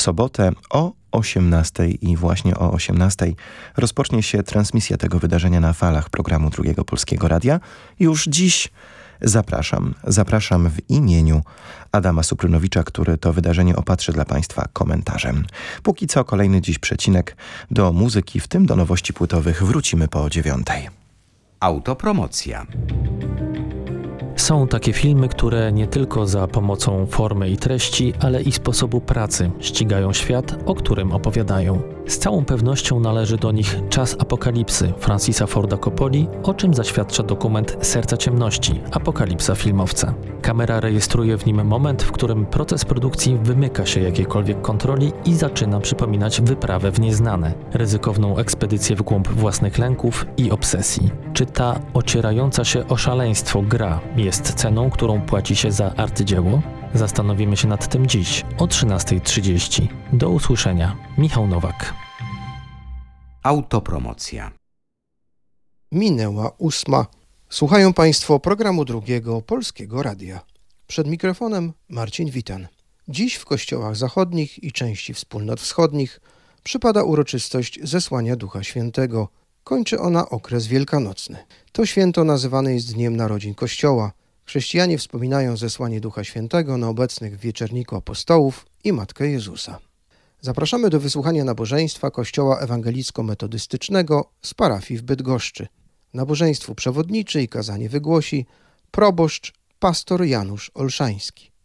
sobotę o 18 i właśnie o 18 rozpocznie się transmisja tego wydarzenia na falach programu Drugiego Polskiego Radia. Już dziś zapraszam w imieniu Adama Suprynowicza, który to wydarzenie opatrzy dla Państwa komentarzem. Póki co kolejny dziś przecinek do muzyki, w tym do nowości płytowych, wrócimy po 9. Autopromocja. Są takie filmy, które nie tylko za pomocą formy i treści, ale i sposobu pracy ścigają świat, o którym opowiadają. Z całą pewnością należy do nich Czas apokalipsy Francisa Forda Coppoli, o czym zaświadcza dokument Serca ciemności, apokalipsa filmowca. Kamera rejestruje w nim moment, w którym proces produkcji wymyka się jakiejkolwiek kontroli i zaczyna przypominać wyprawę w nieznane, ryzykowną ekspedycję w głąb własnych lęków i obsesji. Czy ta ocierająca się o szaleństwo gra jest ceną, którą płaci się za arcydzieło? Zastanowimy się nad tym dziś o 13:30. Do usłyszenia. Michał Nowak. Autopromocja. Minęła 8. Słuchają Państwo programu Drugiego Polskiego Radia. Przed mikrofonem Marcin Witan. Dziś w kościołach zachodnich i części wspólnot wschodnich przypada uroczystość zesłania Ducha Świętego. Kończy ona okres wielkanocny. To święto nazywane jest Dniem Narodzin Kościoła. Chrześcijanie wspominają zesłanie Ducha Świętego na obecnych w wieczerniku apostołów i Matkę Jezusa. Zapraszamy do wysłuchania nabożeństwa Kościoła Ewangelicko-Metodystycznego z parafii w Bydgoszczy. Nabożeństwu przewodniczy i kazanie wygłosi proboszcz pastor Janusz Olszański.